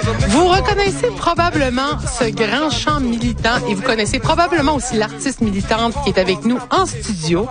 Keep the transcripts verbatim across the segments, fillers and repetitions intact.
Vous reconnaissez probablement ce grand chant militant et vous connaissez probablement aussi l'artiste militante qui est avec nous en studio.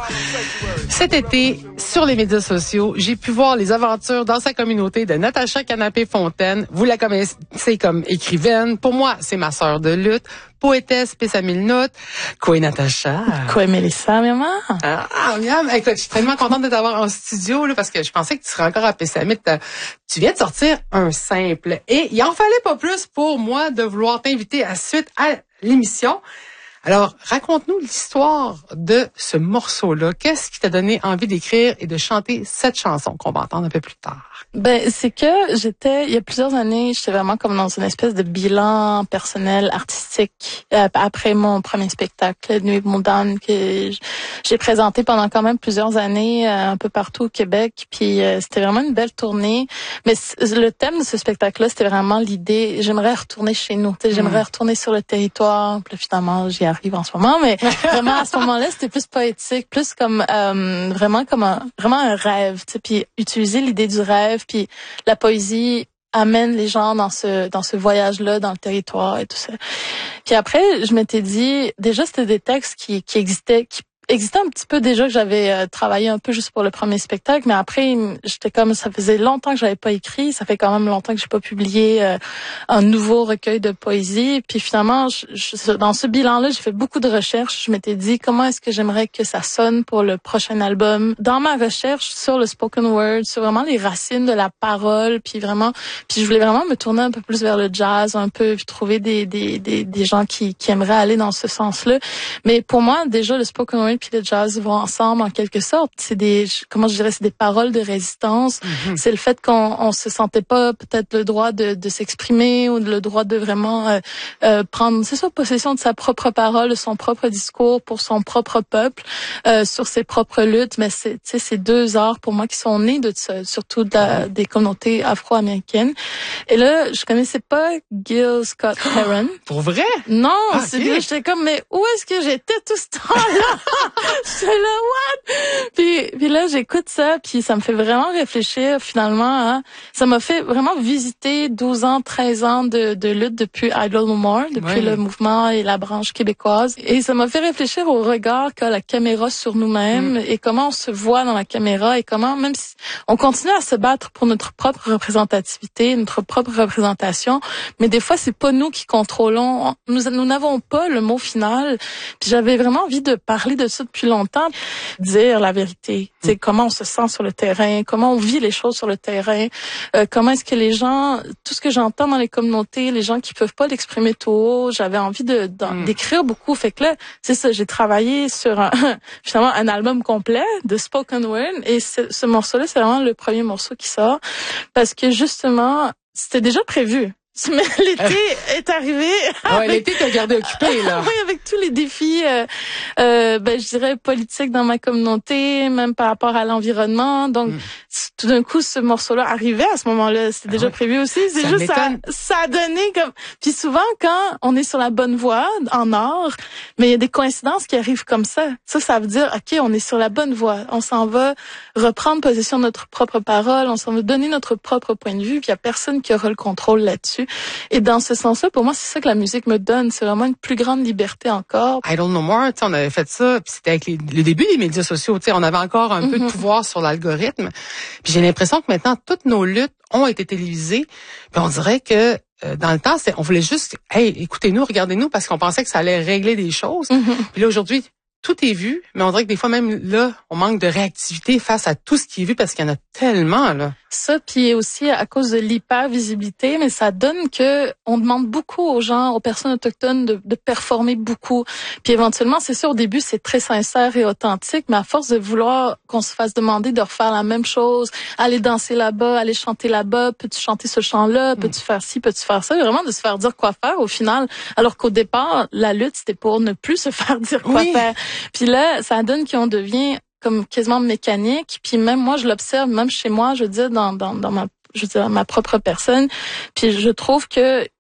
Cet été, sur les médias sociaux, j'ai pu voir les aventures dans sa communauté de Natacha Canapé-Fontaine. Vous la connaissez comme écrivaine. Pour moi, c'est ma sœur de lutte. Poétesse, Pissa Milnout. Quoi, Natacha? Quoi, Mélissa, maman? Ah, miam. Écoute, je suis tellement contente de t'avoir en studio, là, parce que je pensais que tu serais encore à Pessamit. Tu viens de sortir un simple. Et il en fallait pas plus pour moi de vouloir t'inviter à suite à l'émission. Alors, raconte-nous l'histoire de ce morceau-là. Qu'est-ce qui t'a donné envie d'écrire et de chanter cette chanson qu'on va entendre un peu plus tard? Ben, c'est que j'étais, il y a plusieurs années, j'étais vraiment comme dans une espèce de bilan personnel, artistique, euh, après mon premier spectacle, Nuit Mondaine, que j'ai présenté pendant quand même plusieurs années, euh, un peu partout au Québec, puis euh, c'était vraiment une belle tournée. Mais le thème de ce spectacle-là, c'était vraiment l'idée, j'aimerais retourner chez nous, tu sais, j'aimerais mmh. retourner sur le territoire, puis finalement, j'y arrive en ce moment, mais vraiment, à ce moment-là, c'était plus poétique, plus comme, euh, vraiment comme un, vraiment un rêve, tu sais, puis utiliser l'idée du rêve, puis la poésie amène les gens dans ce dans ce voyage-là, dans le territoire et tout ça. Puis après, je m'étais dit, déjà, c'était des textes qui qui existaient, qui existait un petit peu déjà, que j'avais euh, travaillé un peu juste pour le premier spectacle, mais après j'étais comme, ça faisait longtemps que j'avais pas écrit, ça fait quand même longtemps que j'ai pas publié euh, un nouveau recueil de poésie, puis finalement je, je, dans ce bilan-là, j'ai fait beaucoup de recherches. Je m'étais dit comment est-ce que j'aimerais que ça sonne pour le prochain album. Dans ma recherche sur le spoken word, sur vraiment les racines de la parole, puis vraiment, puis je voulais vraiment me tourner un peu plus vers le jazz, un peu, puis trouver des des des, des gens qui qui aimeraient aller dans ce sens-là. Mais pour moi, déjà le spoken word puis le jazz vont ensemble en quelque sorte. C'est des, comment je dirais, c'est des paroles de résistance. Mm-hmm. C'est le fait qu'on on se sentait pas peut-être le droit de, de s'exprimer ou le droit de vraiment euh, euh, prendre, c'est ça, possession de sa propre parole, de son propre discours pour son propre peuple, euh, sur ses propres luttes. Mais c'est, tu sais, c'est deux arts pour moi qui sont nés de ça, surtout de la, des communautés afro-américaines. Et là, je connaissais pas Gil Scott Heron. Pour vrai? Non, ah, c'est okay. bien. J'étais comme, mais où est-ce que j'étais tout ce temps-là? J'étais là, what? Puis, puis là, j'écoute ça, puis ça me fait vraiment réfléchir, finalement. Hein. Ça m'a fait vraiment visiter douze ans, treize ans de, de lutte depuis Idle No More, depuis oui. le mouvement et la branche québécoise. Et ça m'a fait réfléchir au regard qu'a la caméra sur nous-mêmes mm. et comment on se voit dans la caméra et comment, même si on continue à se battre pour notre propre représentativité, notre propre représentation, mais des fois, c'est pas nous qui contrôlons. Nous, nous n'avons pas le mot final. Puis j'avais vraiment envie de parler de ça depuis longtemps, dire la vérité, tu sais, comment on se sent sur le terrain, comment on vit les choses sur le terrain, euh, comment est-ce que les gens, tout ce que j'entends dans les communautés, les gens qui peuvent pas l'exprimer tout haut, j'avais envie de, de mm. d'écrire beaucoup, fait que là, c'est ça, j'ai travaillé sur un, finalement un album complet de spoken word et ce, ce morceau-là, c'est vraiment le premier morceau qui sort parce que justement, c'était déjà prévu. Mais l'été est arrivé. Ouais, l'été t'a gardé occupé, là. Oui, avec tous les défis, euh, euh, ben, je dirais politiques dans ma communauté, même par rapport à l'environnement. Donc, mm. tout d'un coup, ce morceau-là arrivait à ce moment-là. C'était déjà ah ouais. prévu aussi. C'est ça juste, ça, ça a donné comme, puis souvent, quand on est sur la bonne voie, en art, mais il y a des coïncidences qui arrivent comme ça. Ça, ça veut dire, OK, on est sur la bonne voie. On s'en va reprendre possession de notre propre parole. On s'en va donner notre propre point de vue. Puis il y a personne qui aura le contrôle là-dessus. Et dans ce sens-là, pour moi, c'est ça que la musique me donne. C'est vraiment une plus grande liberté encore. Idle No More, tu sais, on avait fait ça, puis c'était avec les, le début des médias sociaux. Tu sais, on avait encore un mm-hmm. peu de pouvoir sur l'algorithme. Puis j'ai l'impression que maintenant, toutes nos luttes ont été télévisées. Puis on dirait que euh, dans le temps, c'est, on voulait juste, hey, écoutez-nous, regardez-nous, parce qu'on pensait que ça allait régler des choses. Mm-hmm. Puis là, aujourd'hui, tout est vu, mais on dirait que des fois même là, on manque de réactivité face à tout ce qui est vu parce qu'il y en a tellement là. Ça, puis aussi à cause de l'hyper-visibilité, mais ça donne que on demande beaucoup aux gens, aux personnes autochtones de, de performer beaucoup. Puis éventuellement, c'est sûr, au début, c'est très sincère et authentique, mais à force de vouloir qu'on se fasse demander de refaire la même chose, aller danser là-bas, aller chanter là-bas, peux-tu chanter ce chant-là, peux-tu mm. faire ci, peux-tu faire ça, vraiment de se faire dire quoi faire au final, alors qu'au départ, la lutte, c'était pour ne plus se faire dire quoi oui. faire. Puis là, ça donne qu'on devient comme quasiment mécanique. Puis même moi, je l'observe, même chez moi, je veux dire, dans, dans, dans ma, je veux dire, ma propre personne. Puis je trouve que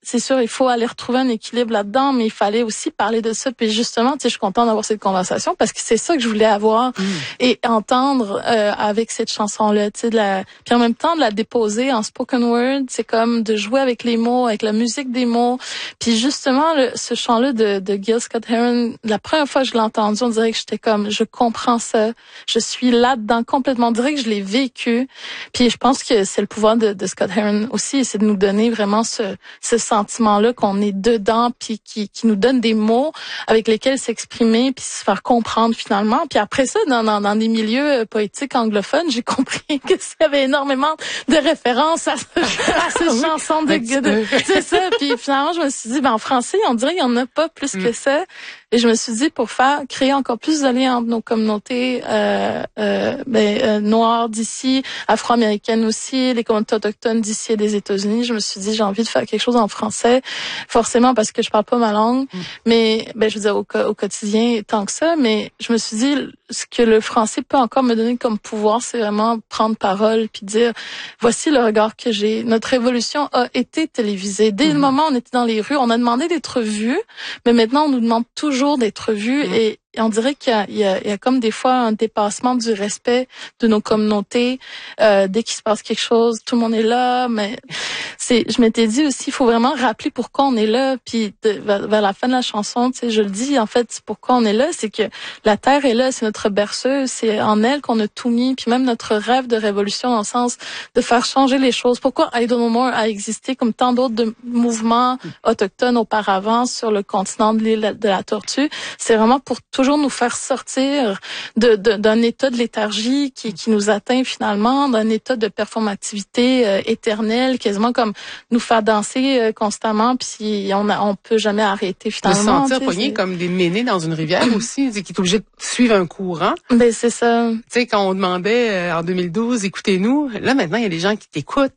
c'est sûr, il faut aller retrouver un équilibre là-dedans, mais il fallait aussi parler de ça. Puis justement, tu sais, je suis contente d'avoir cette conversation parce que c'est ça que je voulais avoir mm. et entendre euh, avec cette chanson-là, tu sais, de la, puis en même temps de la déposer en spoken word, c'est comme de jouer avec les mots, avec la musique des mots. Puis justement, le, ce chant-là de, de Gil Scott-Heron, la première fois que je l'ai entendu, on dirait que j'étais comme, je comprends ça, je suis là-dedans complètement, on dirait que je l'ai vécu. Puis je pense que c'est le pouvoir de, de Scott-Heron aussi, c'est de nous donner vraiment ce, ce sentiment-là qu'on est dedans, puis qui, qui nous donne des mots avec lesquels s'exprimer, puis se faire comprendre finalement. Puis après ça, dans, dans, dans des milieux poétiques anglophones, j'ai compris que s'il y avait énormément de références à, à ces chansons de, de c'est ça. Puis finalement, je me suis dit, ben en français, on dirait qu'il y en a pas plus mm. que ça. Et je me suis dit, pour faire créer encore plus de liens entre nos communautés euh, euh, ben, euh, noires d'ici, afro-américaines aussi, les communautés autochtones d'ici et des États-Unis, je me suis dit, j'ai envie de faire quelque chose en français, forcément parce que je parle pas ma langue, mm. mais ben je veux dire au, au quotidien tant que ça. Mais je me suis dit, ce que le français peut encore me donner comme pouvoir, c'est vraiment prendre parole puis dire, voici le regard que j'ai. Notre révolution a été télévisée. Dès mm. le moment où on était dans les rues, on a demandé d'être vus, mais maintenant on nous demande toujours d'être vus mmh. et on dirait qu'il y a, il y, a, il y a comme des fois un dépassement du respect de nos communautés. Euh, dès qu'il se passe quelque chose, tout le monde est là. Mais c'est, je m'étais dit aussi, il faut vraiment rappeler pourquoi on est là. Puis de, vers, vers la fin de la chanson, tu sais, je le dis, en fait, pourquoi on est là, c'est que la terre est là, c'est notre berceuse, c'est en elle qu'on a tout mis. Puis même notre rêve de révolution, dans le sens de faire changer les choses. Pourquoi I Don't Know More a existé comme tant d'autres de mouvements autochtones auparavant sur le continent de l'île de la Tortue, c'est vraiment pour tout toujours nous faire sortir de, de, d'un état de léthargie qui, qui nous atteint finalement, d'un état de performativité euh, éternelle, quasiment comme nous faire danser euh, constamment, puis on a, on peut jamais arrêter finalement. De se sentir pogné comme des ménés dans une rivière aussi, qui est obligé de suivre un courant. Ben c'est ça. Tu sais, quand on demandait euh, en deux mille douze, écoutez-nous, là maintenant il y a des gens qui t'écoutent.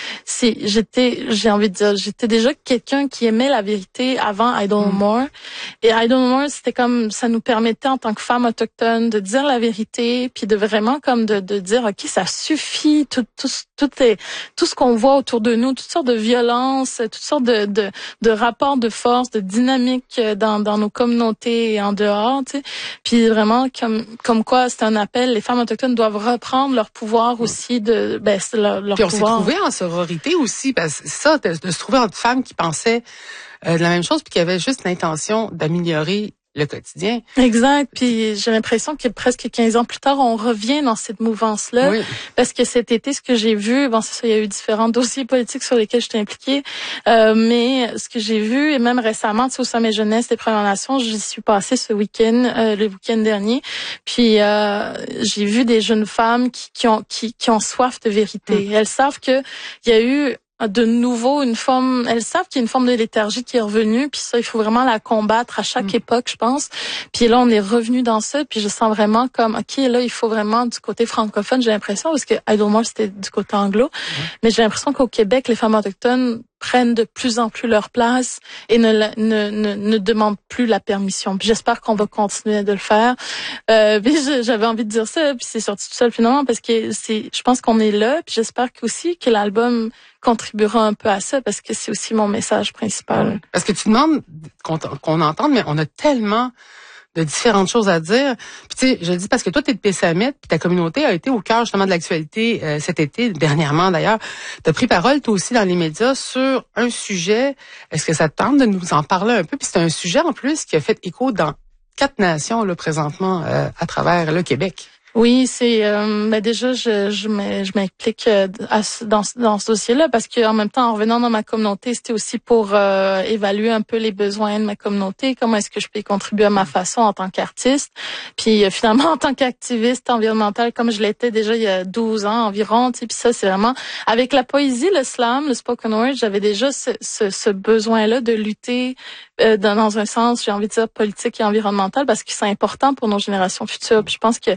Si j'étais, j'ai envie de dire, j'étais déjà quelqu'un qui aimait la vérité avant I Don't Know More. Et I Don't Know More, c'était comme, ça nous permettait en tant que femmes autochtones de dire la vérité, puis de vraiment comme de, de dire, ok, ça suffit, tout, tout, tout est, tout ce qu'on voit autour de nous, toutes sortes de violences, toutes sortes de, de, de rapports de force, de dynamiques dans, dans nos communautés et en dehors, tu sais. Puis vraiment, comme, comme quoi, c'est un appel, les femmes autochtones doivent reprendre leur pouvoir aussi de, ben, c'est leur, leur puis on pouvoir. S'est trouvé en sororité aussi, parce que ça, de, de se trouver entre femmes qui pensaient euh, de la même chose, puis qui avaient juste l'intention d'améliorer le quotidien. Exact. Puis j'ai l'impression que presque quinze ans plus tard, on revient dans cette mouvance-là. Oui. Parce que cet été, ce que j'ai vu, bon, c'est ça, il y a eu différents dossiers politiques sur lesquels j'étais impliquée, euh, mais ce que j'ai vu, et même récemment, tu sais, au Sommet Jeunesse des Premières Nations, j'y suis passée ce week-end, euh, le week-end dernier, puis euh, j'ai vu des jeunes femmes qui, qui ont qui, qui ont soif de vérité. Hum. Elles savent que il y a eu de nouveau une forme, elles savent qu'il y a une forme de léthargie qui est revenue, puis ça, il faut vraiment la combattre à chaque mmh. époque, je pense. Puis là, on est revenu dans ça, puis je sens vraiment comme, ok, là, il faut vraiment du côté francophone, j'ai l'impression, parce que I Don't Know More, c'était du côté anglo, mmh. mais j'ai l'impression qu'au Québec, les femmes autochtones prennent de plus en plus leur place et ne, ne, ne, ne demandent plus la permission. Puis j'espère qu'on va continuer de le faire. Euh, puis j'avais envie de dire ça, puis c'est sorti tout seul finalement, parce que c'est, je pense qu'on est là, puis j'espère aussi que l'album contribuera un peu à ça, parce que c'est aussi mon message principal. Parce que tu demandes qu'on, qu'on entende, mais on a tellement de différentes choses à dire. Puis tu sais, je le dis parce que toi, t'es de Pessamit, puis ta communauté a été au cœur justement de l'actualité euh, cet été, dernièrement d'ailleurs. T'as pris parole toi aussi dans les médias sur un sujet. Est-ce que ça te tente de nous en parler un peu? Puis c'est un sujet en plus qui a fait écho dans quatre nations là présentement euh, à travers le Québec. Oui, c'est euh, ben déjà je je m'implique euh, dans dans ce dossier-là parce que en même temps en revenant dans ma communauté, c'était aussi pour euh, évaluer un peu les besoins de ma communauté, comment est-ce que je peux y contribuer à ma façon en tant qu'artiste. Puis euh, finalement en tant qu'activiste environnemental comme je l'étais déjà il y a douze ans environ, tu sais, puis ça c'est vraiment avec la poésie, le slam, le spoken word, j'avais déjà ce ce, ce besoin-là de lutter euh, dans, dans un sens, j'ai envie de dire politique et environnemental parce que c'est important pour nos générations futures. Puis je pense que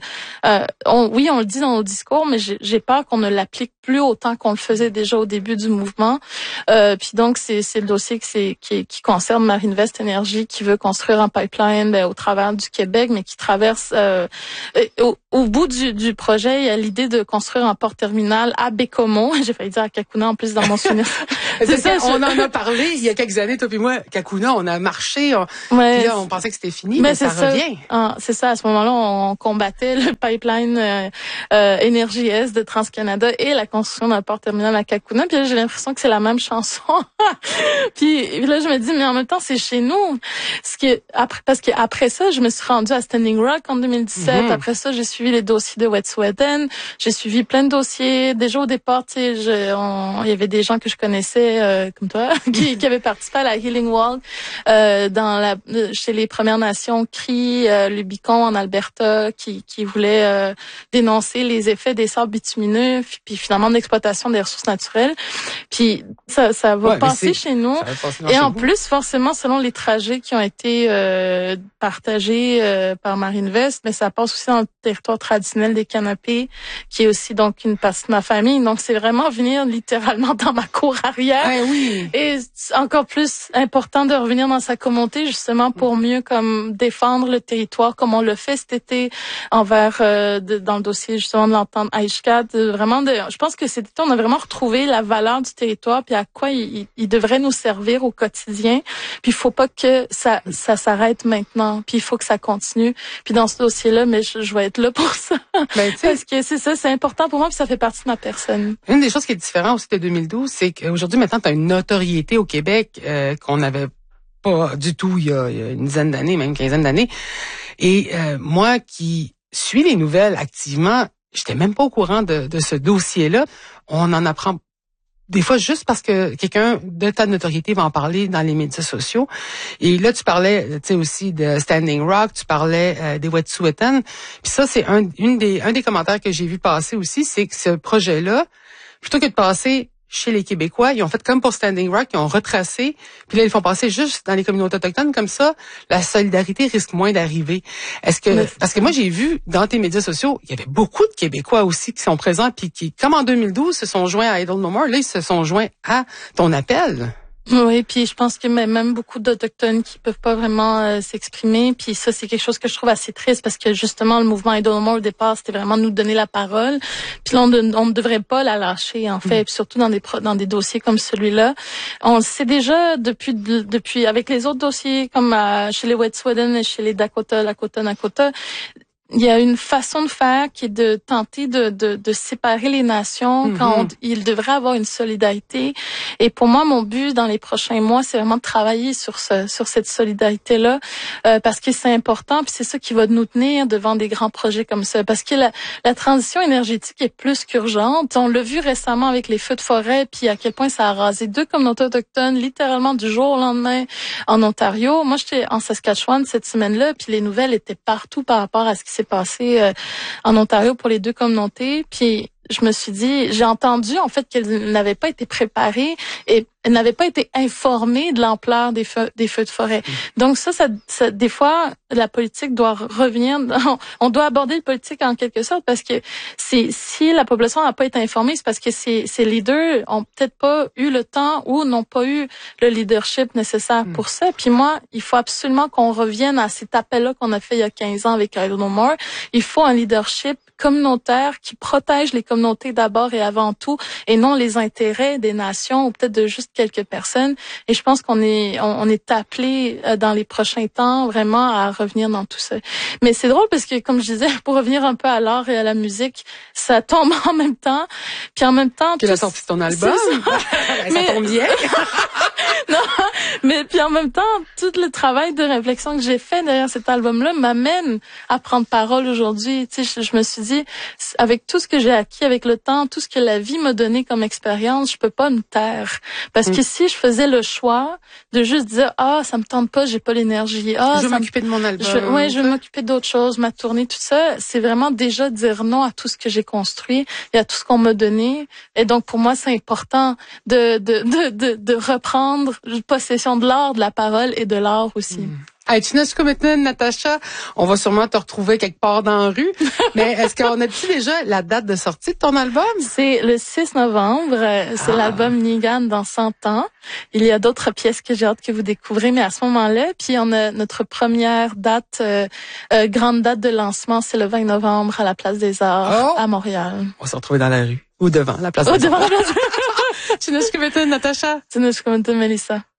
euh, on, oui, on le dit dans nos discours, mais j'ai, j'ai peur qu'on ne l'applique plus autant qu'on le faisait déjà au début du mouvement. Euh, puis donc, c'est, c'est le dossier que c'est, qui, qui concerne Marinvest Énergie, qui veut construire un pipeline ben, au travers du Québec, mais qui traverse... Euh, au, au bout du, du projet, il y a l'idée de construire un port terminal à Bécomo. J'ai failli dire à Kakuna en plus dans mon souvenir. C'est ça, on je... en a parlé il y a quelques années, toi et moi, Kakuna, on a marché, on, ouais, puis là, on pensait que c'était fini, mais, mais ça, ça revient. Ah, c'est ça, à ce moment-là, on combattait le pipeline euh, euh, Énergie Est de TransCanada et la construction d'un port terminal à Kakuna. Puis là, j'ai l'impression que c'est la même chanson. puis là, je me dis, mais en même temps, c'est chez nous. Ce qui est, après, parce qu'après ça, je me suis rendue à Standing Rock en deux mille dix-sept. Mm-hmm. Après ça, j'ai suivi les dossiers de Wet'suwet'en. J'ai suivi plein de dossiers. Déjà au départ, tu sais, il y avait des gens que je connaissais, euh, comme toi, qui, qui avaient participé à la Healing Walk euh, dans la, chez les Premières Nations, Cree, euh, le Bicon en Alberta, qui, qui voulaient euh, dénoncer les effets des sables bitumineux, puis finalement de l'exploitation des ressources naturelles. Puis ça, ça va ouais, passer chez nous. Et en vous. Plus, forcément, selon les trajets qui ont été euh, partagés euh, par Marinvest, mais ça passe aussi dans le territoire traditionnel des Canapés, qui est aussi donc une partie de ma famille. Donc c'est vraiment venir littéralement dans ma cour arrière. Ah, oui. Et c'est encore plus important de revenir dans sa communauté, justement pour mieux comme défendre le territoire, comme on le fait cet été envers euh, de, dans le dossier justement de l'entente Aishkat. Vraiment, de, je pense que cet été on a vraiment retrouvé la valeur du territoire puis à quoi il, il devrait nous servir au quotidien. Puis il faut pas que ça ça s'arrête maintenant. Puis il faut que ça continue. Puis dans ce dossier-là, mais je, je vais être là pour ça. Ben, parce que c'est ça, c'est important pour moi puis ça fait partie de ma personne. Une des choses qui est différente aussi de deux mille douze, c'est qu'aujourd'hui maintenant tu as une notoriété au Québec euh, qu'on n'avait pas du tout il y a, il y a une dizaine d'années, même une quinzaine d'années. Et euh, moi qui suis les nouvelles activement, j'étais même pas au courant de, de ce dossier-là. On en apprend des fois juste parce que quelqu'un de ta notoriété va en parler dans les médias sociaux. Et là, tu parlais, tu sais, aussi de Standing Rock, tu parlais euh, des Wet'suwet'en. Puis ça, c'est un, une des, un des commentaires que j'ai vu passer aussi, c'est que ce projet-là, plutôt que de passer chez les Québécois, ils ont fait comme pour Standing Rock, ils ont retracé, puis là, ils font passer juste dans les communautés autochtones, comme ça, la solidarité risque moins d'arriver. Est-ce que, Mais, parce que moi, j'ai vu dans tes médias sociaux, il y avait beaucoup de Québécois aussi qui sont présents, puis qui, comme en deux mille douze, se sont joints à Idle No More, là, ils se sont joints à ton appel. Oui, puis je pense que même beaucoup d'Autochtones qui peuvent pas vraiment euh, s'exprimer, puis ça c'est quelque chose que je trouve assez triste parce que justement le mouvement Idle No More au départ c'était vraiment nous donner la parole, puis là on, de, on ne devrait pas la lâcher en fait, mmh. puis surtout dans des dans des dossiers comme celui-là, on le sait déjà depuis depuis avec les autres dossiers comme euh, chez les Wet'suwet'en et chez les Dakota, Lakota, Nakota. Il y a une façon de faire qui est de tenter de, de, de séparer les nations mm-hmm. quand on, il devrait avoir une solidarité. Et pour moi, mon but dans les prochains mois, c'est vraiment de travailler sur ce, sur cette solidarité-là, euh, parce que c'est important. Puis c'est ça qui va nous tenir devant des grands projets comme ça. Parce que la, la transition énergétique est plus qu'urgente. On l'a vu récemment avec les feux de forêt, puis à quel point ça a rasé deux communautés autochtones, littéralement du jour au lendemain en Ontario. Moi, j'étais en Saskatchewan cette semaine-là, puis les nouvelles étaient partout par rapport à ce qui s'est passé euh, en Ontario pour les deux communautés. Puis je me suis dit, j'ai entendu en fait qu'elles n'avaient pas été préparées et elles n'avaient pas été informées de l'ampleur des feux, des feux de forêt. Donc ça, ça, ça, des fois, la politique doit revenir. Dans, on doit aborder le politique en quelque sorte parce que c'est si la population n'a pas été informée, c'est parce que ces, ces leaders ont peut-être pas eu le temps ou n'ont pas eu le leadership nécessaire mmh. pour ça. Puis moi, il faut absolument qu'on revienne à cet appel-là qu'on a fait il y a quinze ans avec Idle No More. Il faut un leadership communautaire qui protège les communautés d'abord et avant tout, et non les intérêts des nations ou peut-être de juste quelques personnes. Et je pense qu'on est on, on est appelé dans les prochains temps vraiment à revenir dans tout ça. Mais c'est drôle parce que, comme je disais, pour revenir un peu à l'art et à la musique, ça tombe en même temps. Puis en même temps... Tu l'as sorti ton album. Ça, mais... ça tombe bien. Non, mais puis en même temps, tout le travail de réflexion que j'ai fait derrière cet album-là m'amène à prendre parole aujourd'hui. Tu sais, je, je me suis dit, avec tout ce que j'ai acquis avec le temps, tout ce que la vie m'a donné comme expérience, je peux pas me taire. Parce mm. que si je faisais le choix de juste dire, ah, ça me tente pas, j'ai pas l'énergie. Ah, je veux m'occuper de mon album. Je, ouais, je veux m'occuper d'autres choses, ma tournée, tout ça. C'est vraiment déjà dire non à tout ce que j'ai construit et à tout ce qu'on m'a donné. Et donc, pour moi, c'est important de, de, de, de, de reprendre possession de l'art, de la parole et de l'art aussi. Mm. Hey, Tchineskumitun, Natacha, on va sûrement te retrouver quelque part dans la rue. Mais est-ce qu'on a-tu déjà la date de sortie de ton album? C'est le six novembre. C'est ah. l'album Nigan dans cent ans. Il y a d'autres pièces que j'ai hâte que vous découvrez, mais à ce moment-là, puis on a notre première date, euh, euh, grande date de lancement, c'est le vingt novembre à la Place des Arts, oh. à Montréal. On va se retrouver dans la rue ou devant la Place oh, des Arts. Devant la Place. Tchineskumitun, Natacha. Tchineskumitun, Mélissa.